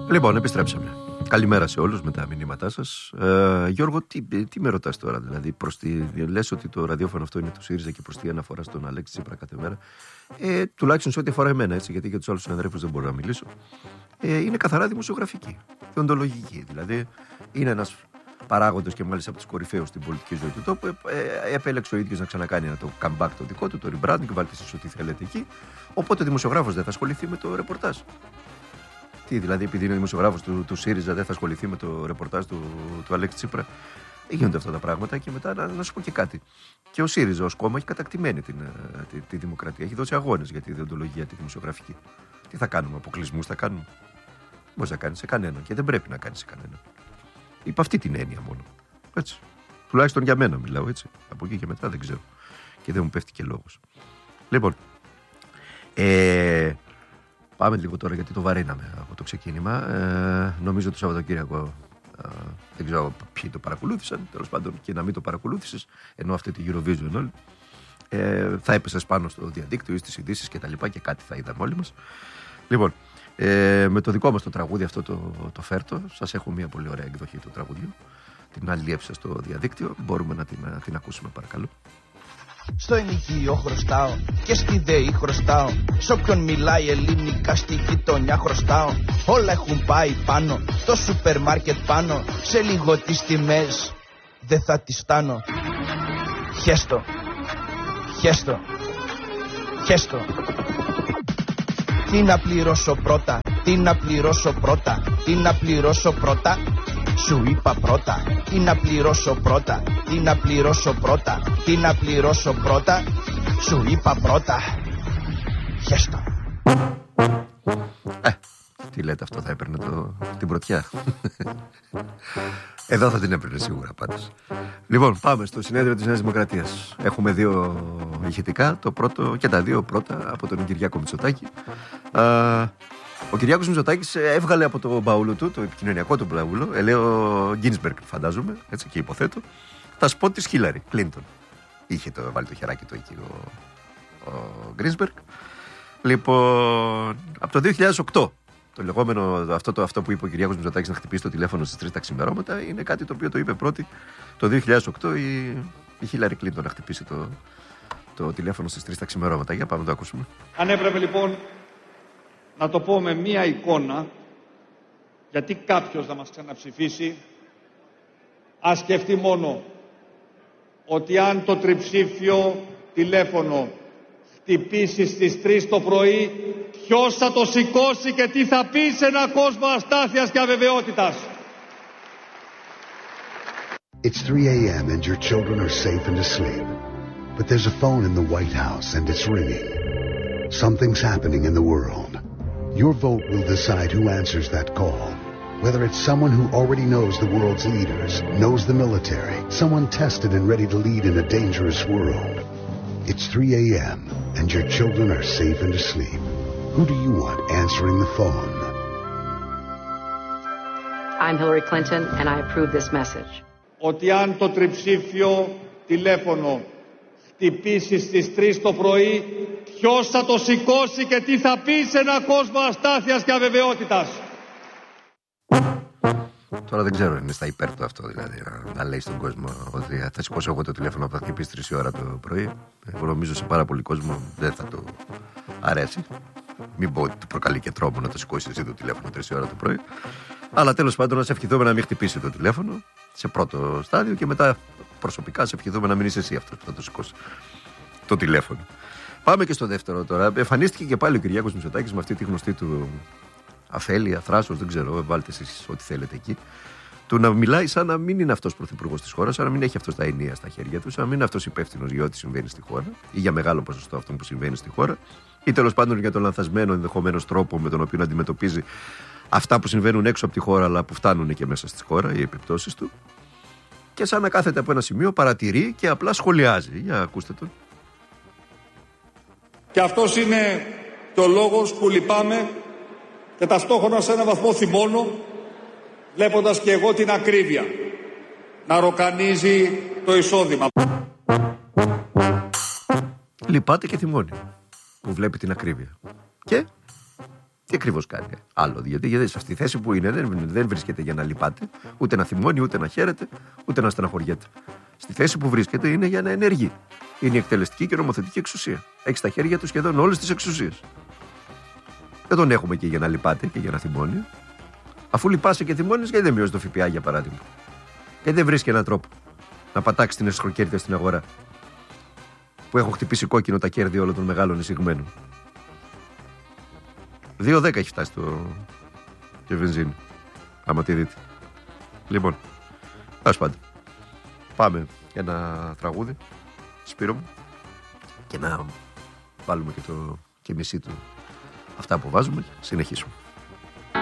Λοιπόν, επιστρέψαμε. Καλημέρα σε όλους με τα μηνύματά σας. Γιώργο, τι με ρωτάς τώρα, δηλαδή, λες ότι το ραδιόφωνο αυτό είναι του ΣΥΡΙΖΑ και προς τι αναφορά στον Αλέξη Τσίπρα κάθε μέρα. Τουλάχιστον σε ό,τι αφορά εμένα, έτσι, γιατί για τους άλλους συναδέλφους δεν μπορώ να μιλήσω. Είναι καθαρά δημοσιογραφική, δεοντολογική. Δηλαδή, είναι ένας παράγοντας και μάλιστα από τους κορυφαίους στην πολιτική ζωή του τόπου. Επέλεξε ο ίδιος να ξανακάνει το comeback το δικό του, το rebranding, βάλτε εσείς ό,τι θέλετε εκεί. Οπότε ο δημοσιογράφος δεν θα ασχοληθεί με το ρεπορτάζ. Τι, δηλαδή, επειδή είναι δημοσιογράφος του ΣΥΡΙΖΑ, δεν θα ασχοληθεί με το ρεπορτάζ του Αλέξη Τσίπρα. Γίνονται αυτά τα πράγματα και μετά να σου πω και κάτι. Και ο ΣΥΡΙΖΑ ως κόμμα έχει κατακτημένη τη δημοκρατία. Έχει δώσει αγώνες για τη δεοντολογία, τη δημοσιογραφική. Τι θα κάνουμε, αποκλεισμούς θα κάνουμε? Μπορεί να κάνει σε κανέναν και δεν πρέπει να κάνει σε κανέναν. Υπ' αυτή την έννοια μόνο. Έτσι. Τουλάχιστον για μένα μιλάω έτσι. Από εκεί και μετά δεν ξέρω. Και δεν μου πέφτει και λόγος. Λοιπόν. Πάμε λίγο τώρα γιατί το βαρύναμε από το ξεκίνημα. Νομίζω το Σαββατοκύριακο δεν ξέρω ποιοι το παρακολούθησαν. Τέλος πάντων και να μην το παρακολούθησες, ενώ αυτή τη Eurovision όλοι, θα έπεσες πάνω στο διαδίκτυο ή στις ειδήσεις και τα λοιπά και κάτι θα είδαμε όλοι μας. Λοιπόν, με το δικό μας το τραγούδι αυτό το φέρτο, σας έχω μια πολύ ωραία εκδοχή του τραγουδιού. Την αλλιεύσα στο διαδίκτυο. Μπορούμε να την ακούσουμε παρακαλώ. Στο ενοικείο χρωστάω και στη ΔΕΗ χρωστάω. Σ' όποιον μιλάει ελληνικά στη γειτονιά χρωστάω. Όλα έχουν πάει πάνω, το σούπερ μάρκετ πάνω. Σε λίγο τις τιμές δεν θα τις στάνω. Χέστο, χέστο, χέστο. Τι να πληρώσω πρώτα, τι να πληρώσω πρώτα, τι να πληρώσω πρώτα. Σου είπα πρώτα, τι να πληρώσω πρώτα, τι να πληρώσω πρώτα, τι να πληρώσω πρώτα. Σου είπα πρώτα. Χέστο. Τι λέτε, αυτό θα έπαιρνε την πρωτιά? Εδώ θα την έπαιρνε σίγουρα πάντως. Λοιπόν, πάμε στο συνέδριο της Νέας Δημοκρατίας. Έχουμε δύο ηχητικά, το πρώτο και τα δύο πρώτα από τον Κυριάκο Μητσοτάκη. Ο Κυριάκος Μητσοτάκης έβγαλε από το μπαούλο του, το επικοινωνιακό του μπαούλο, ελέω Γκίνσμπεργκ φαντάζομαι, έτσι και υποθέτω, τα σποτ της Χίλαρη Κλίντον. Είχε βάλει το χεράκι του εκεί ο Γκίνσμπεργκ. Λοιπόν, από το 2008, το λεγόμενο, αυτό που είπε ο Κυριάκος Μητσοτάκης να χτυπήσει το τηλέφωνο στις 3 τα ξημερώματα, είναι κάτι το οποίο το είπε πρώτη το 2008 η Χίλαρη Κλίντον να χτυπήσει το τηλέφωνο στις 3 τα ξημερώματα. Για πάμε να το ακούσουμε. Αν έπρεπε λοιπόν να το πω με μία εικόνα, γιατί κάποιος να μας ξαναψηφίσει, ας σκεφτεί μόνο ότι αν το τριψήφιο τηλέφωνο χτυπήσει στις 3 το πρωί, ποιος θα το σηκώσει και τι θα πει σε έναν κόσμο αστάθειας και αβεβαιότητας. It's 3 a.m. and your children are safe and asleep. But there's a phone in the White House and it's ringing. Something's happening in the world. Your vote will decide who answers that call. Whether it's someone who already knows the world's leaders, knows the military, someone tested and ready to lead in a dangerous world. It's 3 a.m. and your children are safe and asleep. Who do you want answering the phone? I'm Hillary Clinton and I approve this message. Ότι αν το τριψήφιο τηλέφωνο χτυπήσει στις 3 το πρωί, ποιος θα το σηκώσει και τι θα πει σε έναν κόσμο αστάθειας και αβεβαιότητας. Τώρα δεν ξέρω αν είναι στα υπέρ του αυτό, δηλαδή να λέει στον κόσμο ότι θα σηκώσω εγώ το τηλέφωνο που θα χτυπήσει 3 η ώρα το πρωί. Εγώ νομίζω σε πάρα πολύ κόσμο δεν θα το αρέσει. Μην πω ότι του προκαλεί και τρόμο να το σηκώσει εσύ το τηλέφωνο 3 η ώρα το πρωί. Αλλά τέλος πάντων να σε ευχηθούμε να μην χτυπήσει το τηλέφωνο σε πρώτο στάδιο και μετά προσωπικά σε ευχηθούμε να μην είσαι εσύ αυτός που θα το σηκώσει το τηλέφωνο. Πάμε και στο δεύτερο τώρα. Εμφανίστηκε και πάλι ο Κυριάκος Μητσοτάκης με αυτή τη γνωστή του αφέλεια, θράσος, δεν ξέρω, βάλτε εσείς ό,τι θέλετε εκεί. Του να μιλάει σαν να μην είναι αυτός πρωθυπουργός της χώρας, σαν να μην έχει αυτός τα ενία στα χέρια του, σαν να μην είναι αυτός υπεύθυνος για ό,τι συμβαίνει στη χώρα ή για μεγάλο ποσοστό αυτών που συμβαίνει στη χώρα, ή τέλος πάντων για τον λανθασμένο ενδεχομένως τρόπο με τον οποίο αντιμετωπίζει αυτά που συμβαίνουν έξω από τη χώρα αλλά που φτάνουν και μέσα στη χώρα, οι επιπτώσεις του. Και σαν να κάθεται από ένα σημείο, παρατηρεί και απλά σχολιάζει. Για ακούστε τον. Και αυτός είναι και ο λόγος που λυπάμαι και ταυτόχρονα σε έναν βαθμό θυμώνω, βλέποντας και εγώ την ακρίβεια να ροκανίζει το εισόδημα. Λυπάται και θυμώνει που βλέπει την ακρίβεια. Και Τι ακριβώς κάνει άλλο? Γιατί σε αυτή τη θέση που είναι δεν βρίσκεται για να λυπάται, ούτε να θυμώνει, ούτε να χαίρεται, ούτε να στεναχωριέται. Στη θέση που βρίσκεται είναι για να ενεργεί. Είναι η εκτελεστική και νομοθετική εξουσία. Έχει στα χέρια του σχεδόν όλες τις εξουσίες. Δεν τον έχουμε και για να λυπάται και για να θυμώνει. Αφού λυπάσαι και θυμώνεις, γιατί δεν μειώσει το ΦΠΑ για παράδειγμα? Γιατί δεν βρίσκει έναν τρόπο να πατάξει την εσχροκέρδεια στην αγορά, που έχουν χτυπήσει κόκκινο τα κέρδη όλων των μεγάλων εισηγμένων? 2,10 έχει φτάσει και βενζίνη. Άμα τη δείτε. Λοιπόν, τέλος πάντων, πάμε για ένα τραγούδι, Σπύρο μου, και να βάλουμε και μισή του αυτά που βάζουμε. Συνεχίσουμε.